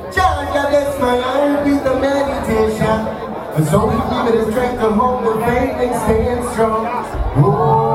Jah bless my heart with the meditation. And so we give it the strength to hold the faith and stand strong. Oh.